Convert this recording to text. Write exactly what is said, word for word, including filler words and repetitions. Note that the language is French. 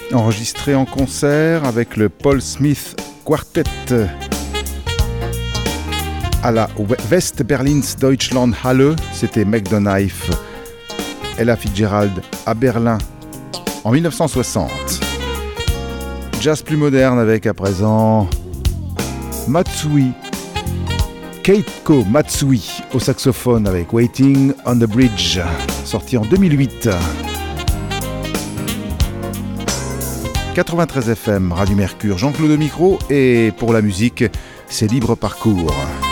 enregistré en concert avec le Paul Smith Quartet à la West-Berlins Deutschland Halle, c'était Make the Knife, Ella Fitzgerald à Berlin en dix-neuf cent soixante. Jazz plus moderne avec à présent Matsui, Keiko Matsui au saxophone avec Waiting on the Bridge, sorti en deux mille huit. quatre-vingt-treize F M, Radio Mercure, Jean-Claude au micro, et pour la musique, c'est Libre Parcours.